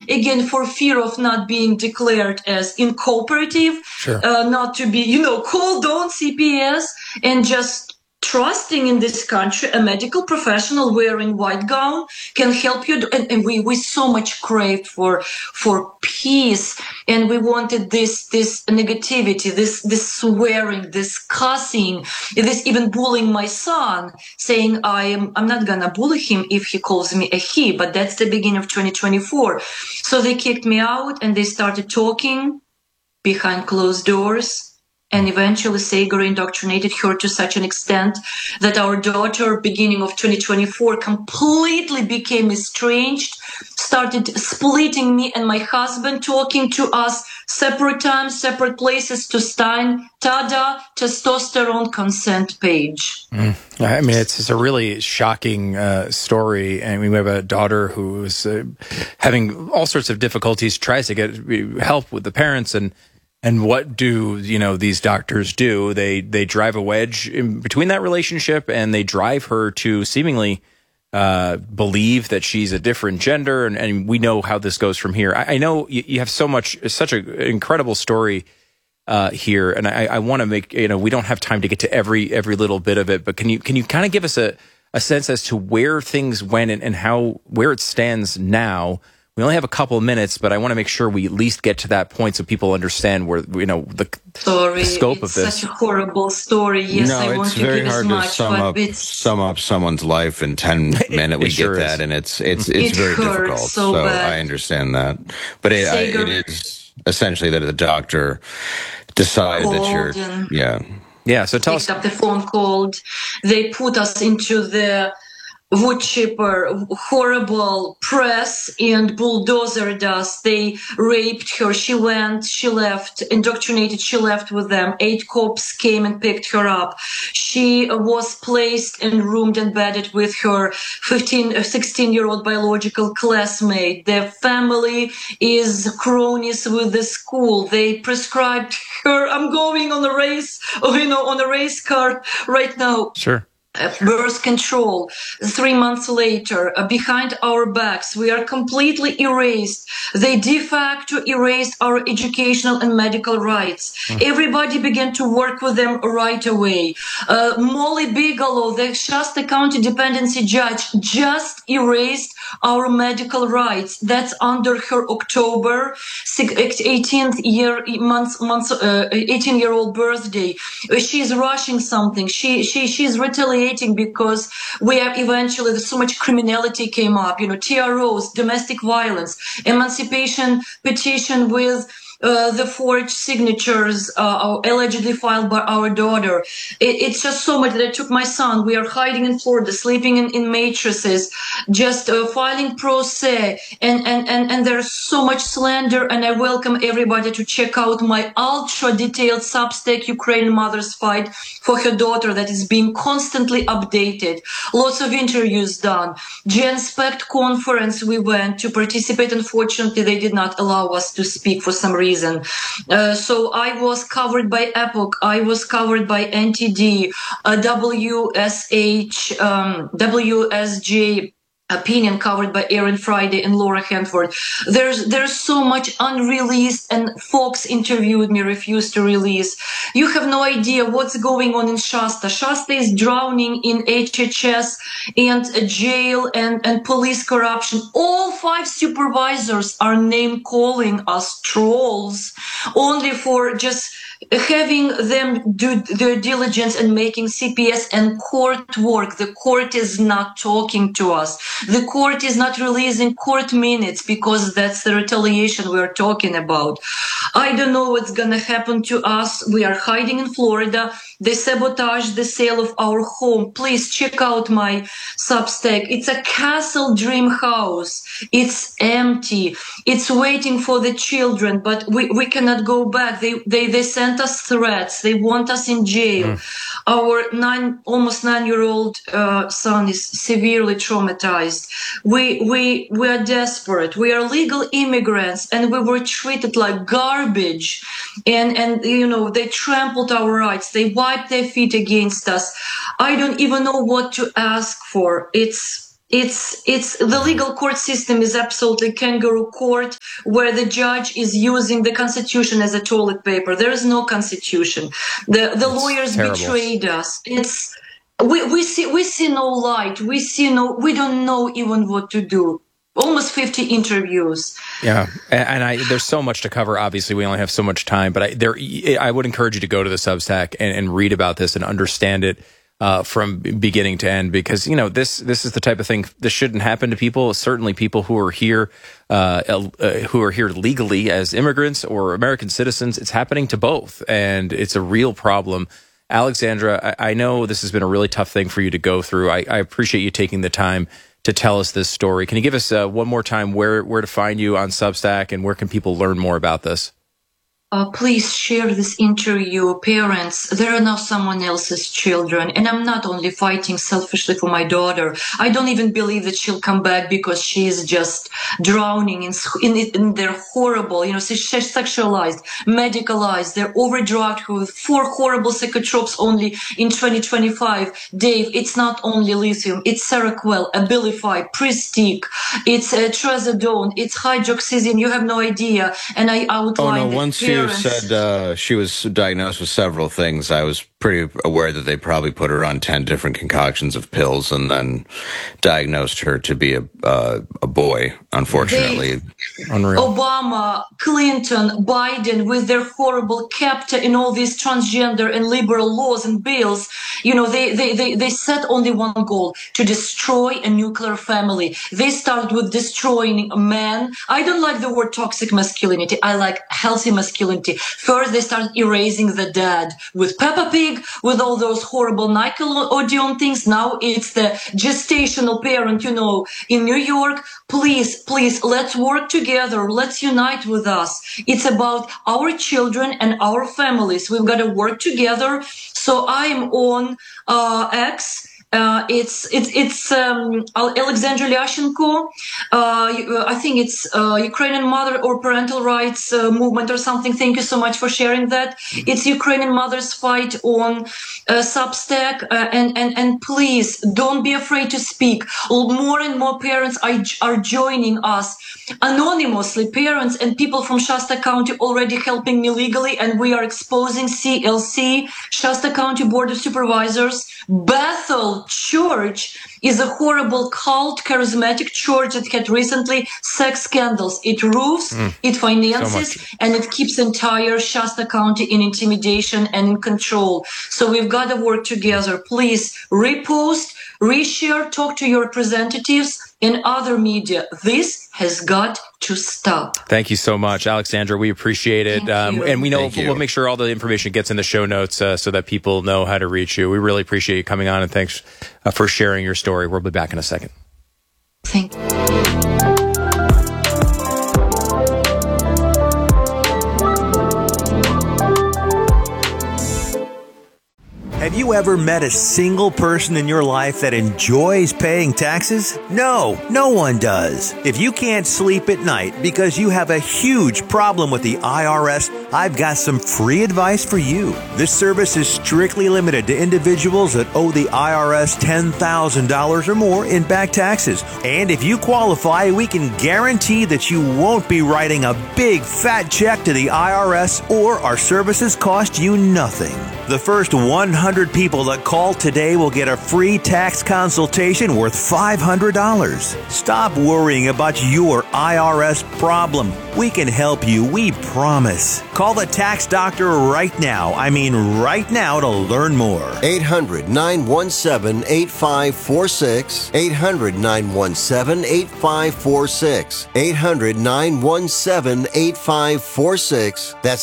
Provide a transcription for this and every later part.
again, for fear of not being declared as incooperative, Sure. not to be, called on CPS, and just trusting in this country, a medical professional wearing white gown can help you. And we so much craved for peace, and we wanted this negativity, this swearing, this cussing, this even bullying my son, saying I'm not gonna bully him if he calls me a he, but that's the beginning of 2024. So they kicked me out, and they started talking behind closed doors. And eventually Sagar indoctrinated her to such an extent that our daughter, beginning of 2024, completely became estranged, started splitting me and my husband, talking to us separate times, separate places, to Stein, Tada, testosterone consent page. I mean, it's a really shocking story. And we have a daughter who is having all sorts of difficulties, tries to get help with the parents, and what do these doctors do? They drive a wedge in between that relationship, and they drive her to seemingly believe that she's a different gender, and we know how this goes from here. I know you have such an incredible story here, and I want to make we don't have time to get to every little bit of it, but can you kind of give us a sense as to where things went and where it stands now? We only have a couple of minutes, but I want to make sure we at least get to that point so people understand where the scope of this. It's such a horrible story. Yes, no, I want to give as much, but sum up someone's life in 10 minutes. We get that, and it's very difficult. So I understand that, but it is essentially that the doctor decided that you're So tell us. Picked up the phone, called. They put us into the wood chipper, horrible press, and bulldozered us. They raped her. She left, indoctrinated, she left with them. 8 cops came and picked her up. She was placed and roomed and bedded with her 16-year-old biological classmate. Their family is cronies with the school. They prescribed her, I'm going on a race, on a race car right now. Sure. Birth control. 3 months later, behind our backs, we are completely erased. They de facto erased our educational and medical rights. Everybody began to work with them right away. Molly Bigelow, the Shasta County dependency judge, just erased our medical rights. That's under her October 18-year-old birthday. She's rushing something. She's retaliating because we are eventually, so much criminality came up, TROs, domestic violence, emancipation petition with the forged signatures allegedly filed by our daughter. It's just so much that I took my son. We are hiding in Florida, sleeping in mattresses, just filing pro se, and there's so much slander. And I welcome everybody to check out my ultra detailed Substack, Ukrainian Mother's Fight for Her Daughter, that is being constantly updated. Lots of interviews done. GenSpect conference we went to participate. Unfortunately, they did not allow us to speak for some reason. So I was covered by Epoch, I was covered by NTD, WSJ opinion covered by Aaron Friday and Laura Hanford. There's so much unreleased, and Fox interviewed me, refused to release. You have no idea what's going on in Shasta. Shasta is drowning in HHS and jail and police corruption. All 5 supervisors are name calling us trolls, only for just having them do their diligence and making CPS and court work. The court is not talking to us. The court is not releasing court minutes because that's the retaliation we're talking about. I don't know what's going to happen to us. We are hiding in Florida. They sabotaged the sale of our home. Please check out my Substack. It's a castle dream house. It's empty. It's waiting for the children, but we cannot go back. They sent us threats. They want us in jail. Our almost 9-year-old son is severely traumatized. We are desperate. We are legal immigrants, and we were treated like garbage. And they trampled our rights. They wiped their feet against us. I don't even know what to ask for. It's It's the legal court system is absolutely kangaroo court, where the judge is using the Constitution as a toilet paper. There is no Constitution. The lawyers betrayed us. We see no light. We don't know even what to do. Almost 50 interviews. Yeah, and there's so much to cover. Obviously, we only have so much time, but I would encourage you to go to the Substack and read about this and understand it from beginning to end, because this is the type of thing that shouldn't happen to people. Certainly, people who are here legally as immigrants or American citizens. It's happening to both, and it's a real problem. Alexandra, I know this has been a really tough thing for you to go through. I appreciate you taking the time to tell us this story. Can you give us one more time where to find you on Substack, and where can people learn more about this? Please share this interview. Parents, they are now someone else's children. And I'm not only fighting selfishly for my daughter. I don't even believe that she'll come back, because she is just drowning in their horrible, sexualized, medicalized. They're overdrugged with 4 horrible psychotropes only in 2025. Dave, it's not only lithium. It's Seroquel, Abilify, Pristiq. It's Trazodone. It's hydroxyzine. You have no idea. And I outlined You said she was diagnosed with several things. I was pretty aware that they probably put her on 10 different concoctions of pills and then diagnosed her to be a boy, unfortunately. Unreal. Obama, Clinton, Biden, with their horrible CAPTA and all these transgender and liberal laws and bills, they set only one goal: to destroy a nuclear family. They start with destroying men. I don't like the word toxic masculinity. I like healthy masculinity. First, they start erasing the dad with Peppa Pig, with all those horrible Nickelodeon things. Now it's the gestational parent, in New York. Please, let's work together. Let's unite with us. It's about our children and our families. We've got to work together. So I'm on X. It's Alexandra Lyashenko. I think it's Ukrainian Mother or Parental Rights Movement or something. Thank you so much for sharing that. It's Ukrainian Mothers Fight on Substack. And please don't be afraid to speak. More and more parents are joining us anonymously. Parents and people from Shasta County already helping me legally, and we are exposing CLC, Shasta County Board of Supervisors. Bethel Church is a horrible cult, charismatic church that had recently sex scandals. It roofs, it finances, and it keeps entire Shasta County in intimidation and in control. So we've got to work together. Please repost, reshare, talk to your representatives and other media. This has got to stop. Thank you so much, Alexandra. We appreciate it. And we know we'll make sure all the information gets in the show notes so that people know how to reach you. We really appreciate you coming on, and thanks for sharing your story. We'll be back in a second. Thank you. Have you ever met a single person in your life that enjoys paying taxes? No one does. If you can't sleep at night because you have a huge problem with the IRS, I've got some free advice for you. This service is strictly limited to individuals that owe the IRS $10,000 or more in back taxes. And if you qualify, we can guarantee that you won't be writing a big fat check to the IRS, or our services cost you nothing. The first 100 people that call today will get a free tax consultation worth $500. Stop worrying about your IRS problem. We can help you, we promise. Call the tax doctor right now. I mean right now, to learn more. 800-917-8546. 800-917-8546. 800-917-8546. That's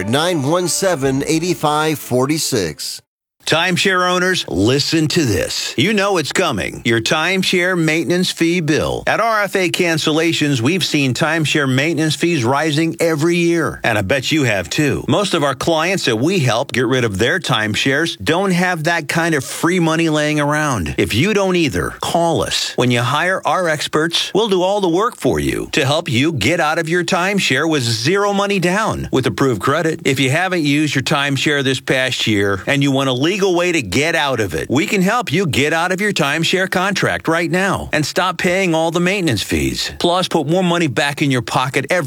800-917-8546. Timeshare owners, listen to this. You know it's coming. Your timeshare maintenance fee bill. At RFA Cancellations, we've seen timeshare maintenance fees rising every year. And I bet you have too. Most of our clients that we help get rid of their timeshares don't have that kind of free money laying around. If you don't either, call us. When you hire our experts, we'll do all the work for you to help you get out of your timeshare with zero money down with approved credit. If you haven't used your timeshare this past year and you want to legally legal way to get out of it. We can help you get out of your timeshare contract right now and stop paying all the maintenance fees. Plus, put more money back in your pocket every